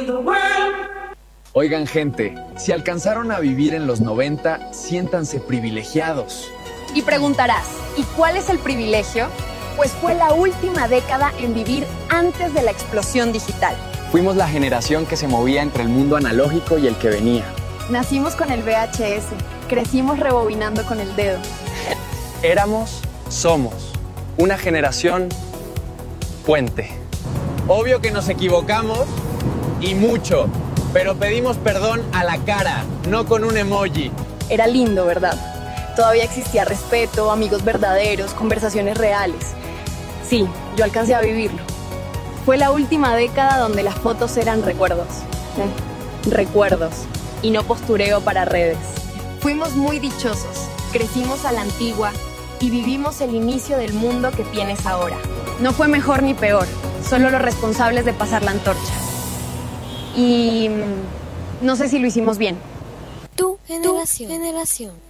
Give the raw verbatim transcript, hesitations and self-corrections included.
Oigan, gente, si alcanzaron a vivir en los noventa, siéntanse privilegiados. Y preguntarás, ¿y cuál es el privilegio? Pues fue la última década en vivir antes de la explosión digital. Fuimos la generación que se movía entre el mundo analógico y el que venía. Nacimos con el V H S, crecimos rebobinando con el dedo. Éramos, somos, una generación puente. Obvio que nos equivocamos, y mucho, pero pedimos perdón a la cara, no con un emoji. Era lindo, ¿verdad? Todavía existía respeto, amigos verdaderos, conversaciones reales. Sí, yo alcancé a vivirlo. Fue la última década donde las fotos eran recuerdos. ¿Eh? Recuerdos. Y no postureo para redes. Fuimos muy dichosos, crecimos a la antigua y vivimos el inicio del mundo que tienes ahora. No fue mejor ni peor, solo los responsables de pasar la antorcha. Y no sé si lo hicimos bien. Tu generación. Tu generación.